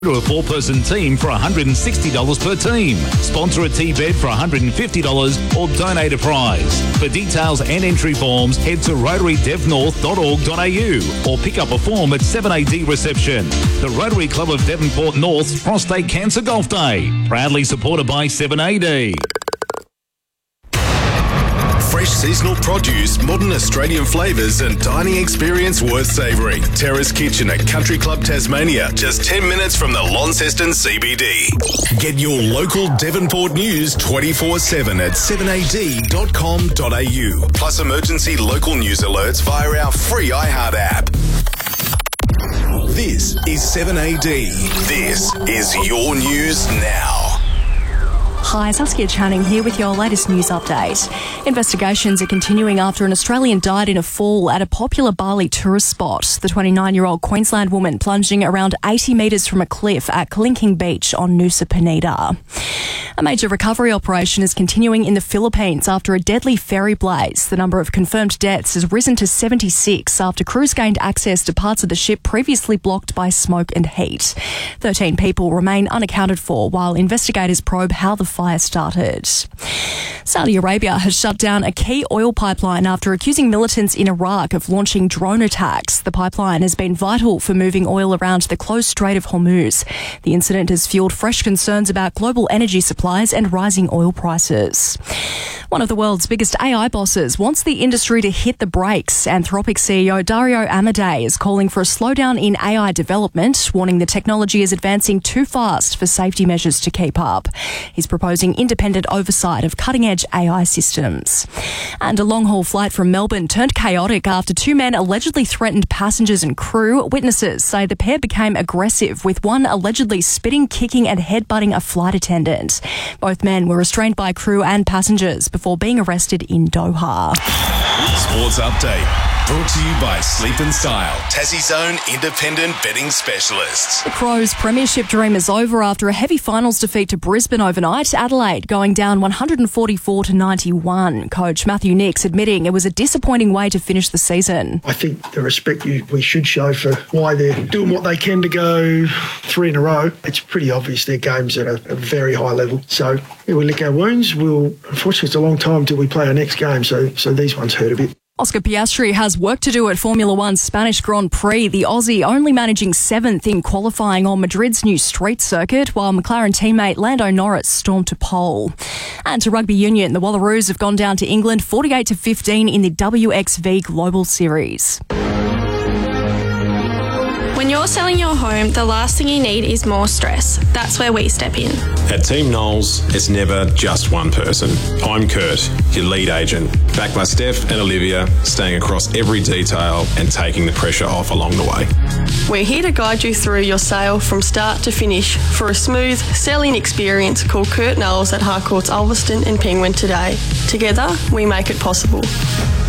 to a 4-person team for $160 per team. Sponsor a T-Bet for $150 or donate a prize. For details and entry forms, head to rotarydevnorth.org.au or pick up a form at 7AD reception. The Rotary Club of Devonport North's Prostate Cancer Golf Day. Proudly supported by 7AD. Fresh seasonal produce, modern Australian flavours and dining experience worth savouring. Terrace Kitchen at Country Club Tasmania, just 10 minutes from the Launceston CBD. Get your local Devonport news 24/7 at 7ad.com.au. Plus emergency local news alerts via our free iHeart app. This is 7AD. This is your news now. Hi, Saskia Channing here with your latest news update. Investigations are continuing after an Australian died in a fall at a popular Bali tourist spot. The 29-year-old Queensland woman plunging around 80 metres from a cliff at Kalinking Beach on Nusa Penida. A major recovery operation is continuing in the Philippines after a deadly ferry blaze. The number of confirmed deaths has risen to 76 after crews gained access to parts of the ship previously blocked by smoke and heat. 13 people remain unaccounted for while investigators probe how the fire started. Saudi Arabia has shut down a key oil pipeline after accusing militants in Iraq of launching drone attacks. The pipeline has been vital for moving oil around the closed Strait of Hormuz. The incident has fueled fresh concerns about global energy supplies and rising oil prices. One of the world's biggest AI bosses wants the industry to hit the brakes. Anthropic CEO Dario Amodei is calling for a slowdown in AI development, warning the technology is advancing too fast for safety measures to keep up. He's proposing independent oversight of cutting-edge AI systems. And a long-haul flight from Melbourne turned chaotic after two men allegedly threatened passengers and crew. Witnesses say the pair became aggressive, with one allegedly spitting, kicking and headbutting a flight attendant. Both men were restrained by crew and passengers before being arrested in Doha. Sports Update, brought to you by Sleep and Style, Tassie's own independent betting specialists. The Crows' premiership dream is over after a heavy finals defeat to Brisbane overnight. Adelaide going down 144-91. Coach Matthew Nicks admitting it was a disappointing way to finish the season. I think the respect we should show for why they're doing what they can to go 3 in a row. It's pretty obvious their game's at a very high level. So we lick our wounds. Unfortunately, it's a long time till we play our next game, so these ones hurt a bit. Oscar Piastri has work to do at Formula One's Spanish Grand Prix, the Aussie only managing 7th in qualifying on Madrid's new street circuit, while McLaren teammate Lando Norris stormed to pole. And to rugby union, the Wallaroos have gone down to England 48-15 in the WXV Global Series. When you're selling your home, the last thing you need is more stress. That's where we step in. At Team Knowles, it's never just one person. I'm Kurt, your lead agent, backed by Steph and Olivia, staying across every detail and taking the pressure off along the way. We're here to guide you through your sale from start to finish for a smooth selling experience. Call Kurt Knowles at Harcourts Ulverston and Penguin today. Together, we make it possible.